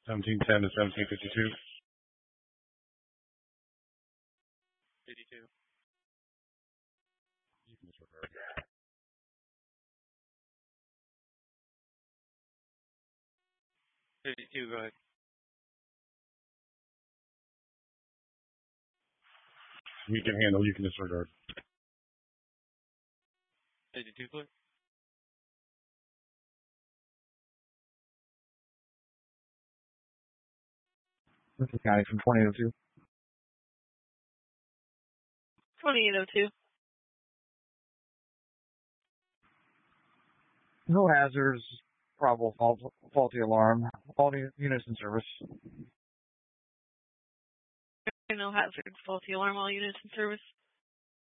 1710 to 1752. 52. You can disregard. 52, go ahead. We can handle, you can disregard. 52, clear. This is County from 2002. 2802. No hazards, probable faulty alarm. All units in service. No hazard, faulty alarm, all units in service.